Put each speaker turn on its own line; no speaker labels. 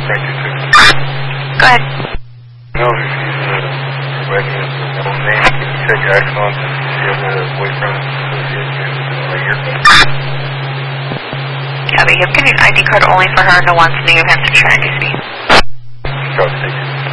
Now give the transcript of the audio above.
Go ahead.
No, if she's wedding is her middle name, can you check Axon to see if she has a boyfriend association right here?
Abby, I'm getting an ID card only for her, no one's name of him to try to see.
Thank you.